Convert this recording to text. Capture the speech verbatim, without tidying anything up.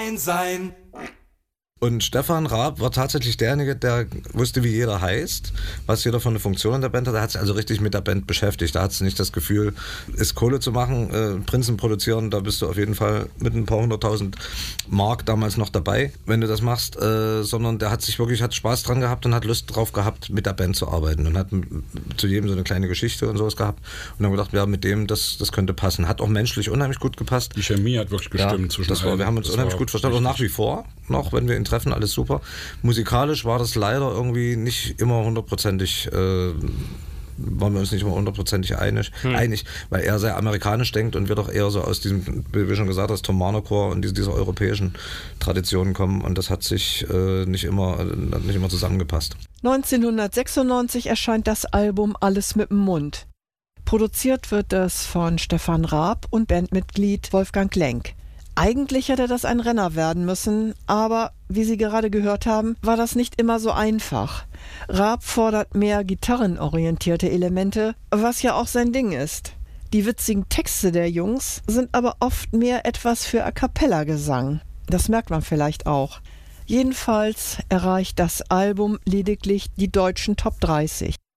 Fein sein. Und Stefan Raab war tatsächlich derjenige, der wusste, wie jeder heißt, was jeder für eine Funktion in der Band hat. Er hat sich also richtig mit der Band beschäftigt. Da hat es nicht das Gefühl, ist Kohle zu machen, äh, Prinzen produzieren, da bist du auf jeden Fall mit ein paar hunderttausend Mark damals noch dabei, wenn du das machst, äh, sondern der hat sich wirklich, hat Spaß dran gehabt und hat Lust drauf gehabt, mit der Band zu arbeiten und hat m- zu jedem so eine kleine Geschichte und sowas gehabt und dann gedacht, ja, mit dem, das, das könnte passen. Hat auch menschlich unheimlich gut gepasst. Die Chemie hat wirklich gestimmt ja, zwischen das war, allen. wir haben uns Das unheimlich war gut verstanden, auch nach wie vor noch, wenn wir ihn treffen, alles super. Musikalisch war das leider irgendwie nicht immer hundertprozentig, äh, waren wir uns nicht immer hundertprozentig einig, hm. einig, weil er sehr amerikanisch denkt und wir doch eher so aus diesem, wie schon gesagt hast, Tom Marner Chor und diese, dieser europäischen Tradition kommen und das hat sich äh, nicht immer, hat nicht immer zusammengepasst. neunzehnhundertsechsundneunzig erscheint das Album Alles mit dem Mund. Produziert wird es von Stefan Raab und Bandmitglied Wolfgang Klenk. Eigentlich hätte das ein Renner werden müssen, aber wie Sie gerade gehört haben, war das nicht immer so einfach. Raab fordert mehr gitarrenorientierte Elemente, was ja auch sein Ding ist. Die witzigen Texte der Jungs sind aber oft mehr etwas für A-cappella-Gesang. Das merkt man vielleicht auch. Jedenfalls erreicht das Album lediglich die deutschen Top dreißig.